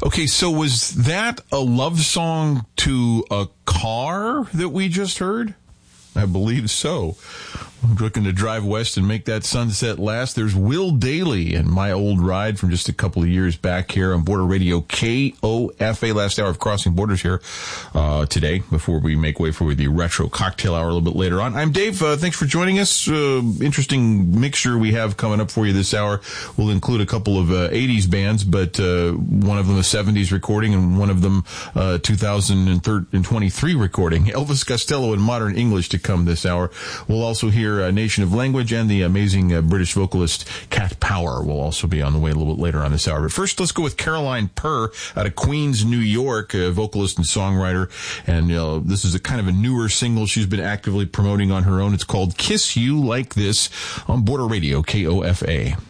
Okay, so was that a love song to a car that we just heard? I believe so. I'm looking to drive west and make that sunset last. There's Will Dailey and My Old Ride from just a couple of years back here on Border Radio KOFA. Last hour of Crossing Borders here today before we make way for the Retro Cocktail Hour a little bit later on. I'm Dave. Thanks for joining us. Interesting mixture we have coming up for you this hour. We'll include a couple of 80s bands, but one of them a 70s recording and one of them 2023 recording. Elvis Costello in Modern English to come this hour. We'll also hear Nation of Language, and the amazing British vocalist Cat Power will also be on the way a little bit later on this hour. But first, let's go with Caroline Purr out of Queens, New York, a vocalist and songwriter. And this is a kind of a newer single she's been actively promoting on her own. It's called Kiss You Like This on Border Radio, KOFA.